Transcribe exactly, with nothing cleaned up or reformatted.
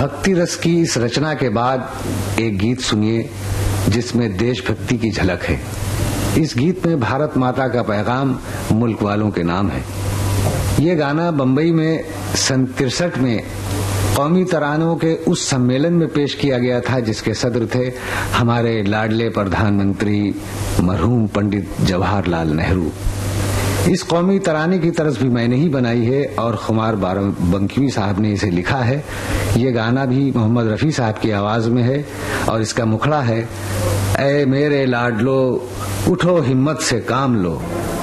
भक्ति रस की इस रचना के बाद एक गीत सुनिए जिसमें देशभक्ति की झलक है। इस गीत में भारत माता का पैगाम मुल्क वालों के नाम है। ये गाना बम्बई में सन तिरसठ में कौमी तरानों के उस सम्मेलन में पेश किया गया था जिसके सदर थे हमारे लाडले प्रधानमंत्री मरहूम पंडित जवाहरलाल नेहरू। इस कौमी तराने की तरज भी मैंने ही बनाई है और खुमार बंकीवी साहब ने इसे लिखा है। ये गाना भी मोहम्मद रफी साहब की आवाज में है और इसका मुखड़ा है, ऐ मेरे लाडलो उठो हिम्मत से काम लो,